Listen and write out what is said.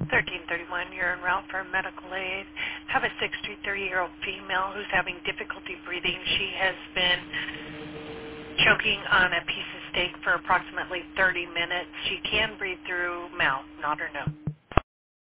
1331, you're en route for medical aid. Have a 30-year-old female who's having difficulty breathing. She has been choking on a piece of steak for approximately 30 minutes. She can breathe through mouth, not her nose.